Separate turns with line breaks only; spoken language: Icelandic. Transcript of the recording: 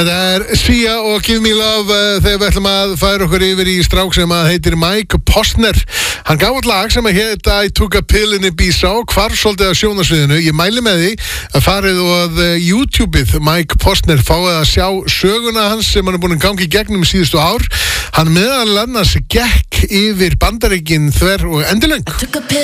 Þetta Sia og Give Me Love þegar við ætlum að færa okkur yfir í strák sem að heitir Mike Posner. Hann gaf út lag sem að heita I Took a Pill in Ibiza og hvarf svolítið á sjónarsviðinu. Ég mæli með því að farið og YouTubeið Mike Posner fáið að sjá söguna hans sem hann búin að gangi í gegnum síðustu ár. Hann meðal annars gekk yfir Bandaríkin þver og endilöng.